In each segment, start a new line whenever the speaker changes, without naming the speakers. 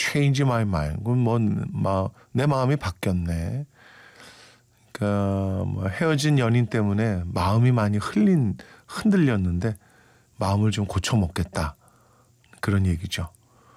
change my mind. 그건 내 마음이 바뀌었네. 그러니까 헤어진 연인 때문에 마음이 많이 흔들렸는데 마음을 좀 고쳐 먹겠다. 그런 얘기죠.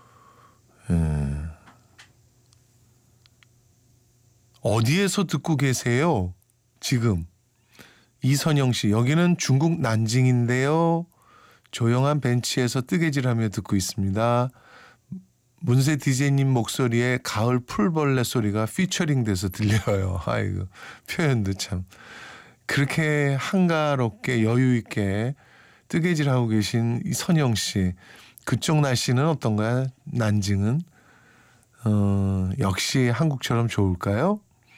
어디에서 듣고 계세요? 지금 이선영 씨, 여기는 중국 난징인데요. 조용한 벤치에서 뜨개질하며 듣고 있습니다. 문세 DJ님 목소리에 가을 풀벌레 소리가 피처링 돼서 들려요. 아이고, 표현도 참. 그렇게 한가롭게 여유 있게 뜨개질하고 계신 이선영 씨, 그쪽 날씨는 어떤가요? 난징은? 역시 한국처럼 좋을까요?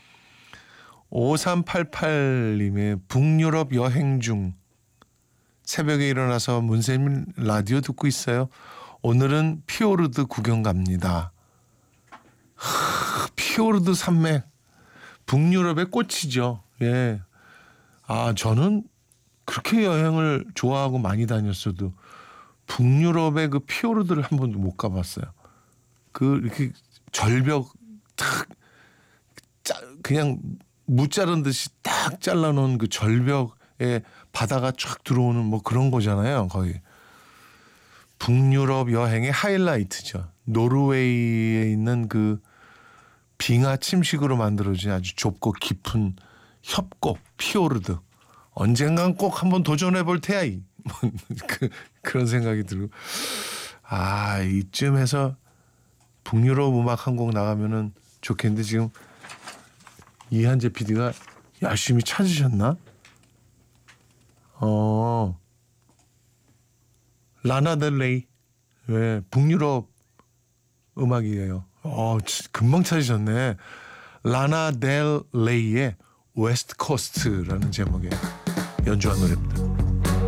5388님의 북유럽 여행 중 새벽에 일어나서 문세민 라디오 듣고 있어요. 오늘은 피오르드 구경 갑니다. 피오르드 산맥, 북유럽의 꽃이죠. 예. 저는 그렇게 여행을 좋아하고 많이 다녔어도 북유럽의 그 피오르드를 한 번도 못 가봤어요. 이렇게 절벽 탁 그냥 무 자른 듯이 딱 잘라놓은 그 절벽에 바다가 쫙 들어오는 그런 거잖아요. 거의 북유럽 여행의 하이라이트죠. 노르웨이에 있는 그 빙하 침식으로 만들어진 아주 좁고 깊은 협곡 피오르드. 언젠간 꼭 한번 도전해볼 테야. 그런 생각이 들고 이쯤에서 북유럽 음악 한 곡 나가면은 좋겠는데 지금 이한재 PD가 열심히 찾으셨나? 라나델레이. 네, 북유럽 음악이에요. 금방 찾으셨네. 라나델레이의 웨스트 코스트라는 제목의 연주한 노래입니다.